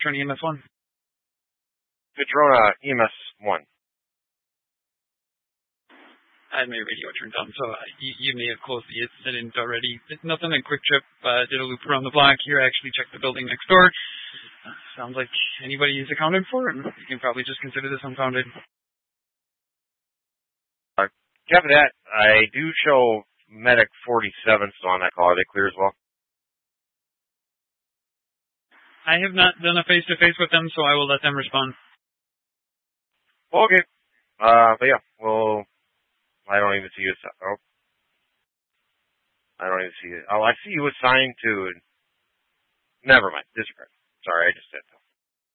Trying EMS1. Padrona EMS1. I had my radio turned on, so you may have closed the incident already. Nothing in Quick Trip. Did a loop around the block here. Actually checked the building next door. Sounds like anybody is accounted for, and you can probably just consider this unfounded. Copy that. I do show Medic 47 still on that call. Are they clear as well? I have not done a face-to-face with them, so I will let them respond. Okay. But yeah, well, I don't even see you. Oh. I don't even see it. Oh, I see you assigned to. Never mind. Disregard. Sorry, I just said that.